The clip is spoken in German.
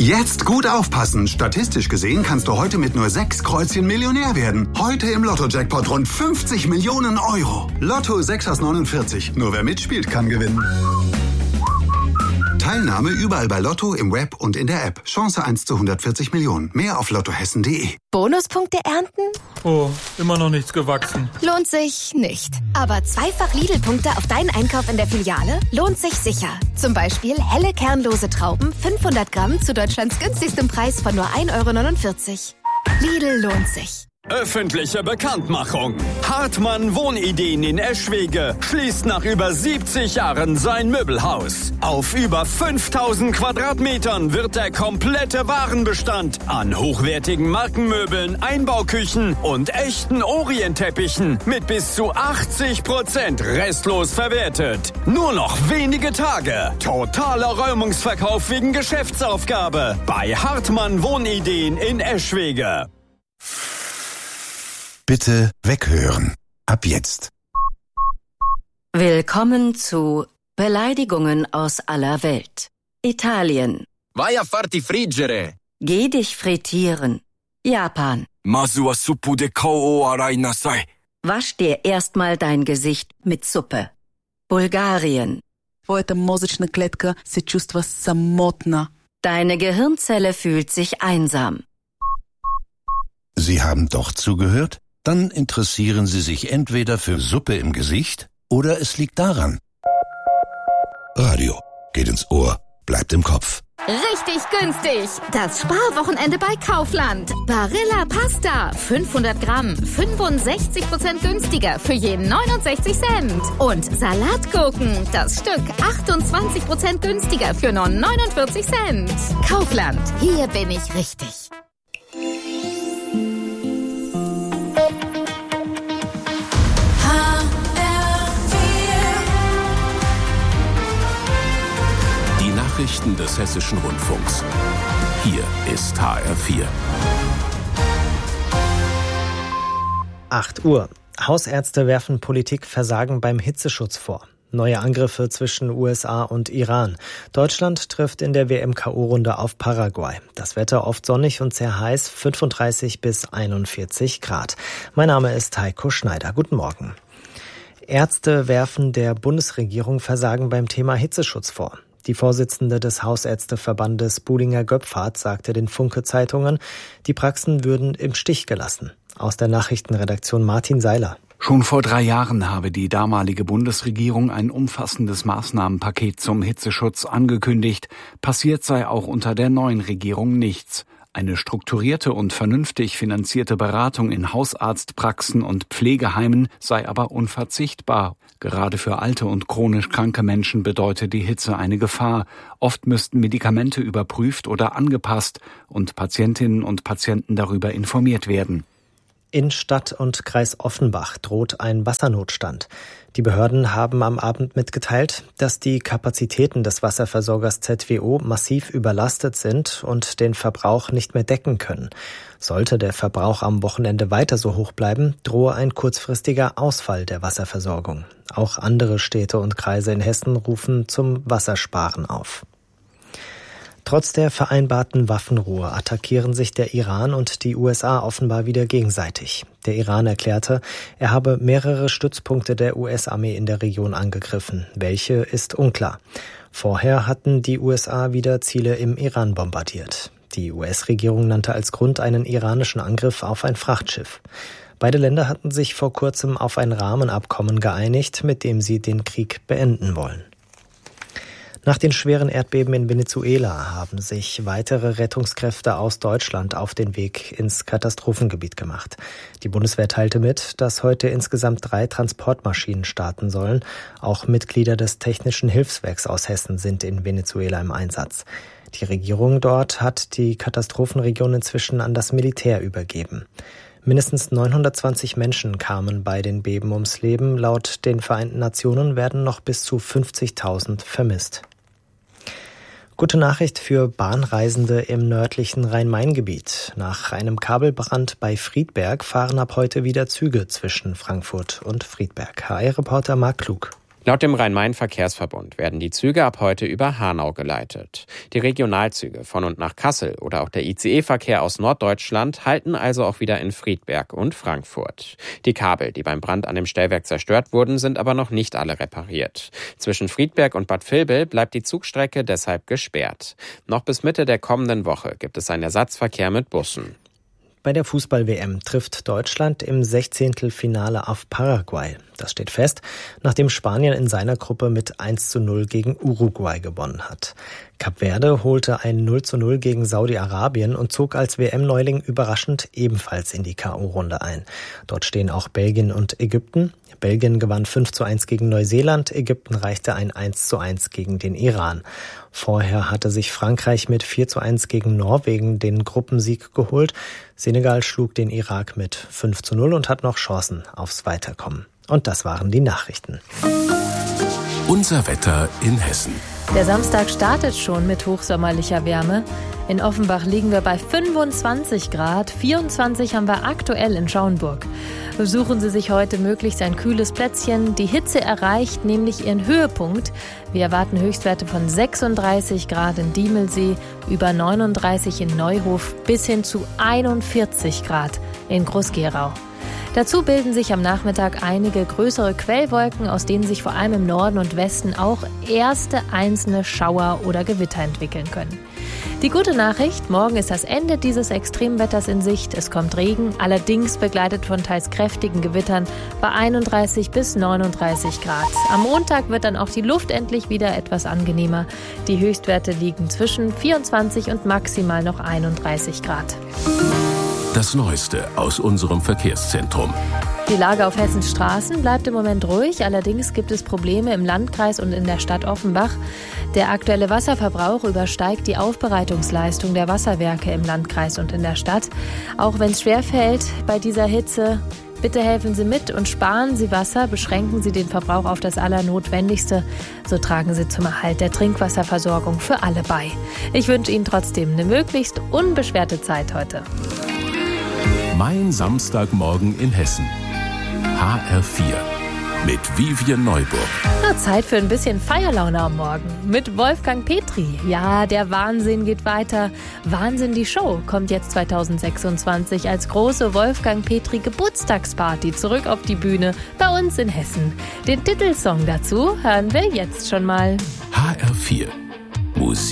Jetzt gut aufpassen. Statistisch gesehen kannst du heute mit nur 6 Kreuzchen Millionär werden. Heute im Lotto-Jackpot rund 50 Millionen Euro. Lotto 6 aus 49. Nur wer mitspielt, kann gewinnen. Teilnahme überall bei Lotto, im Web und in der App. Chance 1 zu 140 Millionen. Mehr auf lottohessen.de. Bonuspunkte ernten? Oh, immer noch nichts gewachsen. Lohnt sich nicht. Aber 2-fach Lidl-Punkte auf deinen Einkauf in der Filiale lohnt sich sicher. Zum Beispiel helle kernlose Trauben 500 Gramm zu Deutschlands günstigstem Preis von nur 1,49 €. Lidl lohnt sich. Öffentliche Bekanntmachung. Hartmann Wohnideen in Eschwege schließt nach über 70 Jahren sein Möbelhaus. Auf über 5000 Quadratmetern wird der komplette Warenbestand an hochwertigen Markenmöbeln, Einbauküchen und echten Orientteppichen mit bis zu 80% restlos verwertet. Nur noch wenige Tage. Totaler Räumungsverkauf wegen Geschäftsaufgabe bei Hartmann Wohnideen in Eschwege. Bitte weghören. Ab jetzt. Willkommen zu Beleidigungen aus aller Welt. Italien. Vai a farti friggere. Geh dich frittieren. Japan. Masu wa suppu de kao o arai nasai. Wasch dir erstmal dein Gesicht mit Suppe. Bulgarien. Твоята мозъчна клетка се чувства самотна. Deine Gehirnzelle fühlt sich einsam. Sie haben doch zugehört? Dann interessieren Sie sich entweder für Suppe im Gesicht oder es liegt daran. Radio geht ins Ohr, bleibt im Kopf. Richtig günstig. Das Sparwochenende bei Kaufland. Barilla Pasta. 500 Gramm. 65% günstiger für je 69 Cent. Und Salatgurken. Das Stück 28% günstiger für nur 49 Cent. Kaufland. Hier bin ich richtig. Nachrichten des Hessischen Rundfunks. Hier ist HR4. 8 Uhr. Hausärzte werfen Politikversagen beim Hitzeschutz vor. Neue Angriffe zwischen USA und Iran. Deutschland trifft in der WM-KO-Runde auf Paraguay. Das Wetter oft sonnig und sehr heiß, 35 bis 41 Grad. Mein Name ist Heiko Schneider. Guten Morgen. Ärzte werfen der Bundesregierung Versagen beim Thema Hitzeschutz vor. Die Vorsitzende des Hausärzteverbandes Buhlinger-Göpfert sagte den Funke-Zeitungen, die Praxen würden im Stich gelassen. Aus der Nachrichtenredaktion Martin Seiler. Schon vor 3 Jahren habe die damalige Bundesregierung ein umfassendes Maßnahmenpaket zum Hitzeschutz angekündigt. Passiert sei auch unter der neuen Regierung nichts. Eine strukturierte und vernünftig finanzierte Beratung in Hausarztpraxen und Pflegeheimen sei aber unverzichtbar. Gerade für alte und chronisch kranke Menschen bedeutet die Hitze eine Gefahr. Oft müssten Medikamente überprüft oder angepasst und Patientinnen und Patienten darüber informiert werden. In Stadt und Kreis Offenbach droht ein Wassernotstand. Die Behörden haben am Abend mitgeteilt, dass die Kapazitäten des Wasserversorgers ZWO massiv überlastet sind und den Verbrauch nicht mehr decken können. Sollte der Verbrauch am Wochenende weiter so hoch bleiben, drohe ein kurzfristiger Ausfall der Wasserversorgung. Auch andere Städte und Kreise in Hessen rufen zum Wassersparen auf. Trotz der vereinbarten Waffenruhe attackieren sich der Iran und die USA offenbar wieder gegenseitig. Der Iran erklärte, er habe mehrere Stützpunkte der US-Armee in der Region angegriffen. Welche ist unklar. Vorher hatten die USA wieder Ziele im Iran bombardiert. Die US-Regierung nannte als Grund einen iranischen Angriff auf ein Frachtschiff. Beide Länder hatten sich vor kurzem auf ein Rahmenabkommen geeinigt, mit dem sie den Krieg beenden wollen. Nach den schweren Erdbeben in Venezuela haben sich weitere Rettungskräfte aus Deutschland auf den Weg ins Katastrophengebiet gemacht. Die Bundeswehr teilte mit, dass heute insgesamt 3 Transportmaschinen starten sollen. Auch Mitglieder des Technischen Hilfswerks aus Hessen sind in Venezuela im Einsatz. Die Regierung dort hat die Katastrophenregion inzwischen an das Militär übergeben. Mindestens 920 Menschen kamen bei den Beben ums Leben. Laut den Vereinten Nationen werden noch bis zu 50.000 vermisst. Gute Nachricht für Bahnreisende im nördlichen Rhein-Main-Gebiet. Nach einem Kabelbrand bei Friedberg fahren ab heute wieder Züge zwischen Frankfurt und Friedberg. HR-Reporter Marc Klug. Laut dem Rhein-Main-Verkehrsverbund werden die Züge ab heute über Hanau geleitet. Die Regionalzüge von und nach Kassel oder auch der ICE-Verkehr aus Norddeutschland halten also auch wieder in Friedberg und Frankfurt. Die Kabel, die beim Brand an dem Stellwerk zerstört wurden, sind aber noch nicht alle repariert. Zwischen Friedberg und Bad Vilbel bleibt die Zugstrecke deshalb gesperrt. Noch bis Mitte der kommenden Woche gibt es einen Ersatzverkehr mit Bussen. Bei der Fußball-WM trifft Deutschland im 16. auf Paraguay. Das steht fest, nachdem Spanien in seiner Gruppe mit 1:0 gegen Uruguay gewonnen hat. Kap Verde holte ein 0:0 gegen Saudi-Arabien und zog als WM-Neuling überraschend ebenfalls in die K.O.-Runde ein. Dort stehen auch Belgien und Ägypten. Belgien gewann 5:1 gegen Neuseeland, Ägypten reichte ein 1:1 gegen den Iran. Vorher hatte sich Frankreich mit 4:1 gegen Norwegen den Gruppensieg geholt. Senegal schlug den Irak mit 5:0 und hat noch Chancen aufs Weiterkommen. Und das waren die Nachrichten. Unser Wetter in Hessen. Der Samstag startet schon mit hochsommerlicher Wärme. In Offenbach liegen wir bei 25 Grad, 24 haben wir aktuell in Schauenburg. Suchen Sie sich heute möglichst ein kühles Plätzchen. Die Hitze erreicht nämlich ihren Höhepunkt. Wir erwarten Höchstwerte von 36 Grad in Diemelsee, über 39 in Neuhof bis hin zu 41 Grad in Groß-Gerau. Dazu bilden sich am Nachmittag einige größere Quellwolken, aus denen sich vor allem im Norden und Westen auch erste einzelne Schauer oder Gewitter entwickeln können. Die gute Nachricht, morgen ist das Ende dieses Extremwetters in Sicht. Es kommt Regen, allerdings begleitet von teils kräftigen Gewittern bei 31 bis 39 Grad. Am Montag wird dann auch die Luft endlich wieder etwas angenehmer. Die Höchstwerte liegen zwischen 24 und maximal noch 31 Grad. Das Neueste aus unserem Verkehrszentrum. Die Lage auf Hessens Straßen bleibt im Moment ruhig, allerdings gibt es Probleme im Landkreis und in der Stadt Offenbach. Der aktuelle Wasserverbrauch übersteigt die Aufbereitungsleistung der Wasserwerke im Landkreis und in der Stadt. Auch wenn es schwerfällt bei dieser Hitze, bitte helfen Sie mit und sparen Sie Wasser, beschränken Sie den Verbrauch auf das Allernotwendigste. So tragen Sie zum Erhalt der Trinkwasserversorgung für alle bei. Ich wünsche Ihnen trotzdem eine möglichst unbeschwerte Zeit heute. Mein Samstagmorgen in Hessen. HR4 mit Vivian Neuburg. Zeit für ein bisschen Feierlaune am Morgen mit Wolfgang Petri. Ja, der Wahnsinn geht weiter. Wahnsinn, die Show kommt jetzt 2026 als große Wolfgang Petri Geburtstagsparty zurück auf die Bühne bei uns in Hessen. Den Titelsong dazu hören wir jetzt schon mal. HR4 Musik.